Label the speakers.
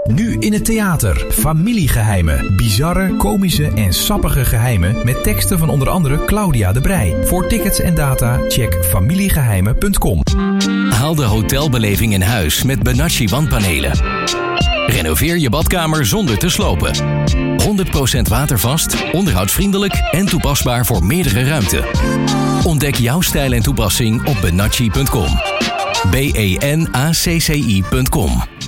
Speaker 1: Nu in het theater. Familiegeheimen. Bizarre, komische en sappige geheimen met teksten van onder andere Claudia de Breij. Voor tickets en data check familiegeheimen.com.
Speaker 2: Haal de hotelbeleving in huis met Benacci wandpanelen. Renoveer je badkamer zonder te slopen. 100% watervast, onderhoudsvriendelijk en toepasbaar voor meerdere ruimten. Ontdek jouw stijl en toepassing op benacci.com. benacci.com.